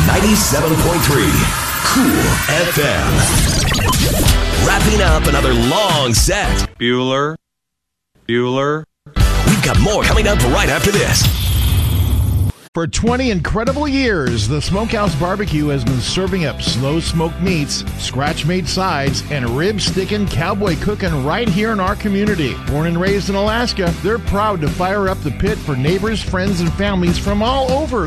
97.3 Cool FM. Wrapping up another long set. Bueller. We've got more coming up right after this. For 20 incredible years, the Smokehouse Barbecue has been serving up slow-smoked meats, scratch-made sides, and rib-sticking, cowboy cooking right here in our community. Born and raised in Alaska, they're proud to fire up the pit for neighbors, friends, and families from all over